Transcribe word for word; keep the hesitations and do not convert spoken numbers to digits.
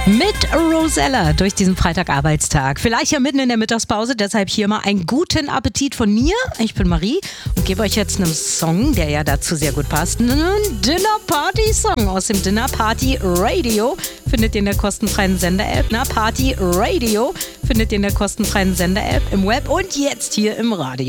Mit Rosella durch diesen Freitagarbeitstag. Vielleicht ja mitten in der Mittagspause, deshalb hier mal einen guten Appetit von mir. Ich bin Marie und gebe euch jetzt einen Song, der ja dazu sehr gut passt. Einen Dinner-Party-Song aus dem Dinner Party Radio. Findet ihr in der kostenfreien Sender-App. Na, Party Radio findet ihr in der kostenfreien Sender-App im Web und jetzt hier im Radio.